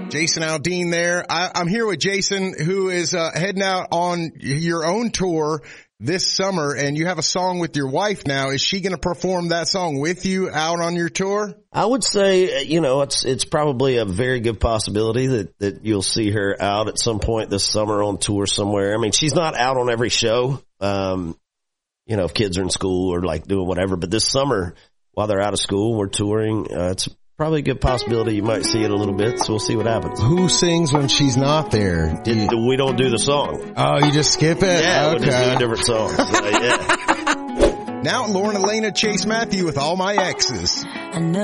Jason Aldean there. I'm here with Jason, who is heading out on your own tour this summer, and you have a song with your wife now. Is she going to perform that song with you out on your tour? I would say, it's probably a very good possibility that you'll see her out at some point this summer on tour somewhere. I mean, she's not out on every show, if kids are in school or like doing whatever, but this summer while they're out of school, we're touring. It's probably a good possibility you might see it a little bit, so we'll see what happens. Who sings when she's not there? We don't do the song. Oh, you just skip it? Yeah, okay. We'll just do a different song. Yeah. Now, Lauren Elena Chase Matthew with All My Exes.